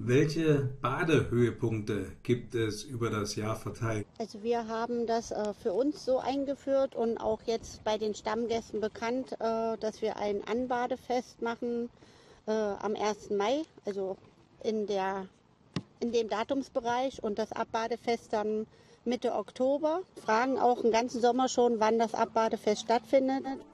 Welche Badehöhepunkte gibt es über das Jahr verteilt? Also wir haben das für uns so eingeführt und auch jetzt bei den Stammgästen bekannt, dass wir ein Anbadefest machen am 1. Mai, also in, der, in dem Datumsbereich und das Abbadefest dann Mitte Oktober. Fragen auch den ganzen Sommer schon, wann das Abbadefest stattfindet.